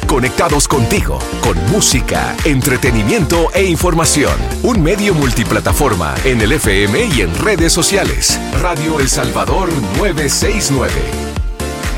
Conectados contigo, con música, entretenimiento e información. Un medio multiplataforma en el FM y en redes sociales. Radio El Salvador 969.